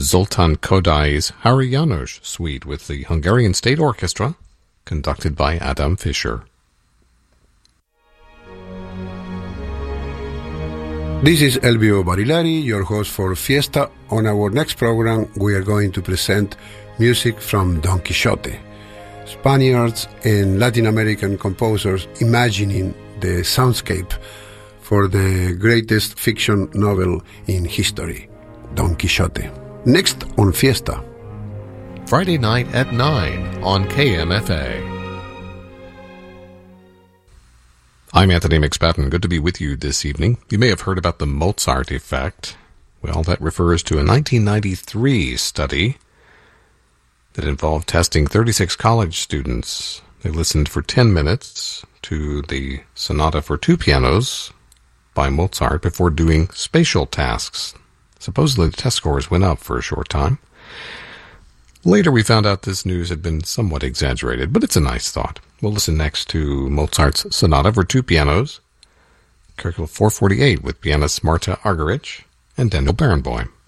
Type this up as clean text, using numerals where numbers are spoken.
Zoltán Kodály's Háry János Suite with the Hungarian State Orchestra, conducted by Adam Fischer. This is Elvio Barilari, your host for Fiesta. On our next program, we are going to present music from Don Quixote. Spaniards and Latin American composers imagining the soundscape for the greatest fiction novel in history, Don Quixote. Next on Fiesta. Friday night at 9 on KMFA. I'm Anthony McSpadden. Good to be with you this evening. You may have heard about the Mozart effect. Well, that refers to a 1993 study that involved testing 36 college students. They listened for 10 minutes to the Sonata for Two Pianos by Mozart before doing spatial tasks. Supposedly the test scores went up for a short time. Later we found out this news had been somewhat exaggerated, but it's a nice thought. We'll listen next to Mozart's Sonata for Two Pianos, Kerkel 448 with pianist Marta Argerich and Daniel Barenboim.